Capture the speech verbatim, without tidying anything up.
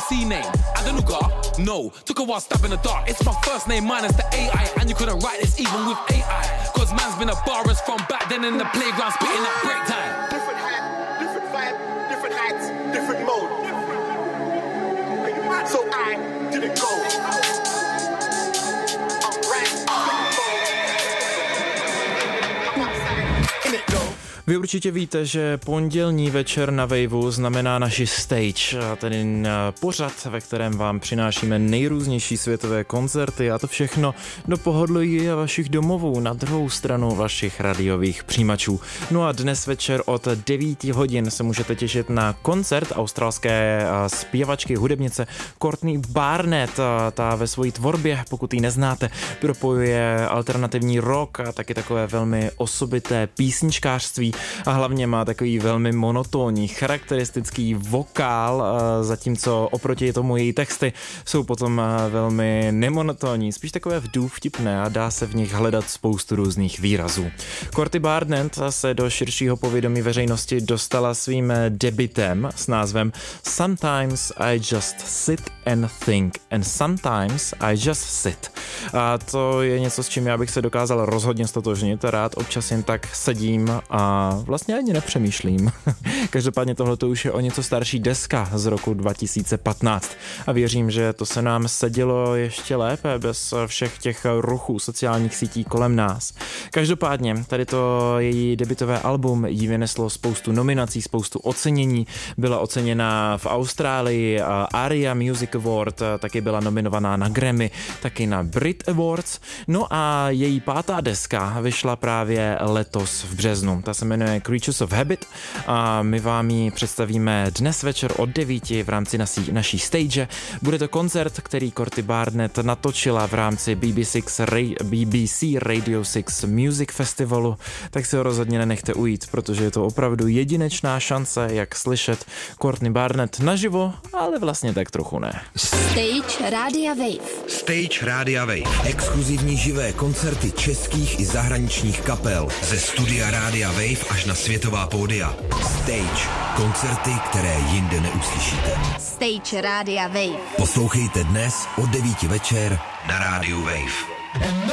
C name. Adenuga? No. Took a while stabbing the dark. It's my first name minus the A I. And you couldn't write this even with A I. Cause man's been a barist from back then in the playground spitting that break time. Different hat, different vibe, different heights, different mode. So I didn't go. I'm right. I'm outside. In it though. Vy určitě víte, že pondělní večer na Waveu znamená naši stage, tedy pořad, ve kterém vám přinášíme nejrůznější světové koncerty a to všechno do pohodlí vašich domovů na druhou stranu vašich radiových přijímačů. No a dnes večer od devět hodin se můžete těšit na koncert australské zpěvačky, hudebnice Courtney Barnett. Ta ve své tvorbě, pokud ji neznáte, propojuje alternativní rock a taky takové velmi osobité písničkářství. A hlavně má takový velmi monotónní, charakteristický vokál, zatímco oproti tomu její texty jsou potom velmi nemonotónní, spíš takové vdůvtipné a dá se v nich hledat spoustu různých výrazů. Courtney Barnett se do širšího povědomí veřejnosti dostala svým debutem s názvem Sometimes I Just Sit and Think and Sometimes I Just Sit. A to je něco, s čím já bych se dokázal rozhodně stotožnit, rád občas jen tak sedím a vlastně ani nepřemýšlím. Každopádně tohle to už je o něco starší deska z roku dva tisíce patnáct a věřím, že to se nám sedělo ještě lépe bez všech těch ruchů sociálních sítí kolem nás. Každopádně tady to její debutové album jí vyneslo spoustu nominací, spoustu ocenění. Byla oceněna v Austrálii Aria Music Award, taky byla nominovaná na Grammy, taky na Brit Awards. No a její pátá deska vyšla právě letos v březnu. Ta se jmenuje Creatures of Habit a my vám ji představíme dnes večer od devíti v rámci naší, naší stage. Bude to koncert, který Courtney Barnett natočila v rámci B B, šest, B B C Radio šest Music Festivalu, tak si ho rozhodně nenechte ujít, protože je to opravdu jedinečná šance, jak slyšet Courtney Barnett naživo, ale vlastně tak trochu ne. Stage Rádia Wave. Stage Rádia Wave. Exkluzivní živé koncerty českých i zahraničních kapel ze studia Rádia Wave až na světová pódia. Stage. Koncerty, které jinde neuslyšíte. Stage Rádia Wave. Poslouchejte dnes od devíti večer na Rádiu Wave.